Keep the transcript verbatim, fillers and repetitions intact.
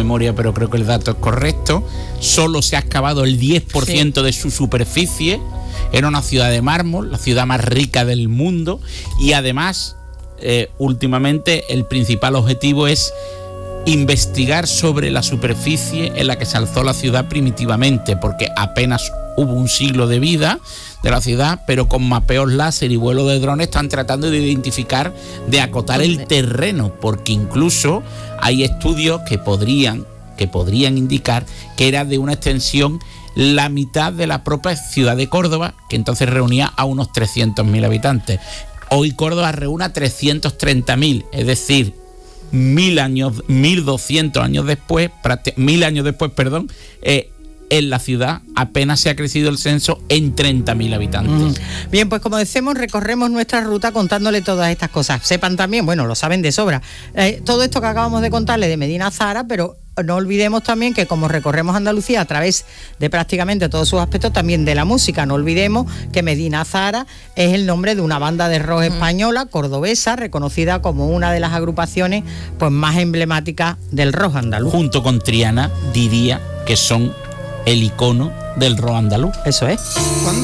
memoria, pero creo que el dato es correcto. Solo se ha excavado el diez por ciento sí. de su superficie. Era una ciudad de mármol, la ciudad más rica del mundo, y además, eh, últimamente, el principal objetivo es investigar sobre la superficie en la que se alzó la ciudad primitivamente, porque apenas hubo un siglo de vida de la ciudad, pero con mapeos láser y vuelo de drones están tratando de identificar, de acotar el terreno, porque incluso hay estudios que podrían, que podrían indicar que era de una extensión la mitad de la propia ciudad de Córdoba, que entonces reunía a unos trescientos mil habitantes. Hoy Córdoba reúne a trescientos treinta mil, es decir, mil años, mil doscientos años después, mil años después, perdón, eh, en la ciudad apenas se ha crecido el censo en treinta mil habitantes. Mm. Bien, pues como decimos, recorremos nuestra ruta contándole todas estas cosas. Sepan también, bueno, lo saben de sobra, eh, todo esto que acabamos de contarle de Medina Azahara, pero no olvidemos también que como recorremos Andalucía a través de prácticamente todos sus aspectos, también de la música, no olvidemos que Medina Azahara es el nombre de una banda de rock española, cordobesa, reconocida como una de las agrupaciones pues más emblemáticas del rock andaluz. Junto con Triana, diría que son el icono del rock andaluz. Eso es. Cuando